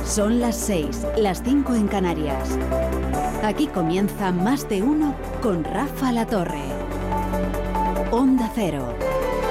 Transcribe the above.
Son las 6, las 5 en Canarias. Aquí comienza Más de Uno con Rafa La Torre. Onda Cero.